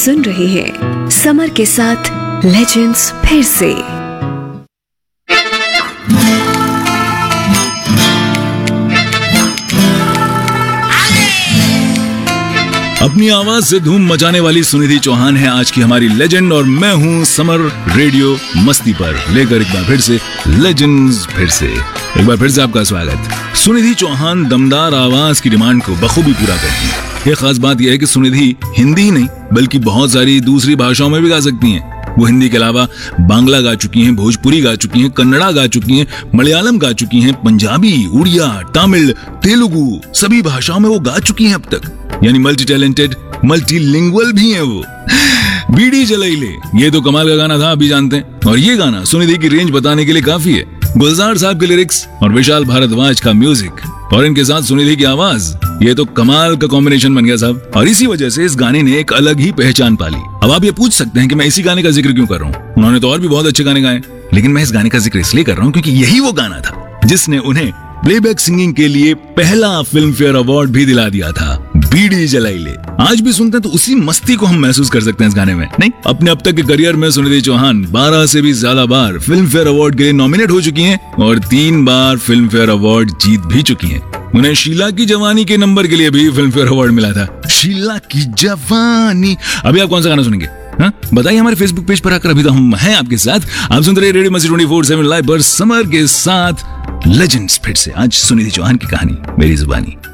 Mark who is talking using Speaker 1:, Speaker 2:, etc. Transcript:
Speaker 1: सुन रहे हैं समर के साथ लेजेंड्स फिर से।
Speaker 2: अपनी आवाज से धूम मचाने वाली सुनिधि चौहान है आज की हमारी लेजेंड, और मैं हूं समर रेडियो मस्ती पर लेकर एक बार फिर से लेजेंड्स फिर से। एक बार फिर से आपका स्वागत। सुनिधि चौहान दमदार आवाज की डिमांड को बखूबी पूरा करती हैं। ये खास बात यह है कि सुनिधि हिंदी ही नहीं बल्कि बहुत सारी दूसरी भाषाओं में भी गा सकती हैं। वो हिंदी के अलावा बांग्ला गा चुकी हैं, भोजपुरी गा चुकी हैं, कन्नड़ा गा चुकी हैं, मलयालम गा चुकी हैं, पंजाबी, उड़िया, तमिल, तेलुगु सभी भाषाओं में वो गा चुकी हैं अब तक। यानी मल्टी टैलेंटेड, मल्टीलिंगुअल भी हैं वो। बीड़ी जलाइले, ये तो कमाल का गाना था, अभी जानते हैं। और ये गाना सुनिधि की रेंज बताने के लिए काफी है। गुलजार साहब के लिरिक्स और विशाल भारद्वाज का म्यूजिक और इनके साथ सुनिधि की आवाज, ये तो कमाल का कॉम्बिनेशन बन गया साहब। और इसी वजह से इस गाने ने एक अलग ही पहचान पाली। अब आप ये पूछ सकते हैं कि मैं इसी गाने का जिक्र क्यों कर रहा हूँ, उन्होंने तो और भी बहुत अच्छे गाने गाए, लेकिन मैं इस गाने का जिक्र इसलिए कर रहा हूँ क्योंकि यही वो गाना था जिसने उन्हें प्लेबैक सिंगिंग के लिए पहला फिल्म फेयर अवार्ड भी दिला दिया था। बीड़ी जलाइले आज भी सुनते हैं तो उसी मस्ती को हम महसूस कर सकते हैं इस गाने में। नहीं, अपने अब तक के करियर में सुनिधि चौहान 12 से भी ज्यादा बार फिल्म फेयर अवार्ड के लिए नॉमिनेट हो चुकी हैं और 3 बार फिल्म फेयर अवार्ड जीत भी चुकी हैं। उन्हें शीला की जवानी के नंबर के लिए भी फिल्म फेयर अवार्ड मिला था। शीला की जवानी। अभी आप कौन सा गाना सुनेंगे? बताइए हमारे फेसबुक पेज पर आकर। अभी तो हम हैं आपके साथ। आप सुन रहे रेडियो मस्ती 24/7 लाइव पर समर के साथ लेजेंड्स फिर से। आज सुनिधि चौहान की कहानी मेरी जुबानी।